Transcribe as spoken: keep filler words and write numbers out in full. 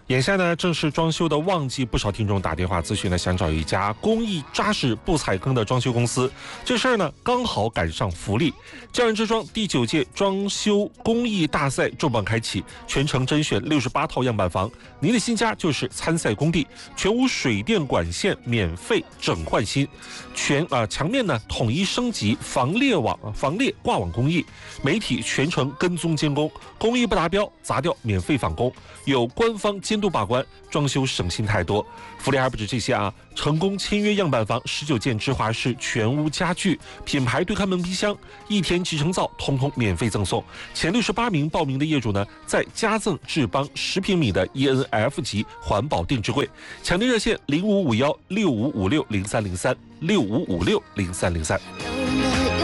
眼下呢，正是装修的旺季，不少听众打电话咨询呢，想找一家工艺扎实、不踩坑的装修公司。这事儿呢，刚好赶上福利。匠人之装第九届装修工艺大赛重磅开启，全程甄选六十八套样板房，您的新家就是参赛工地，全屋水电管线免费整换新，全啊、呃、墙面呢统一升级防裂网、防裂挂网工艺，媒体全程跟踪监工，工艺不达标砸掉免费返工，有官方监督把关，装修省心太多。福利还不止这些啊！成功签约样板房十九件芝华士全屋家具、品牌对看门冰箱、一田集成灶，通通免费赠送。前六十八名报名的业主呢，再加赠智邦十平米的 E N F 级环保定制柜。抢订热线零五五幺六五五六零三零三六五五六零三零三。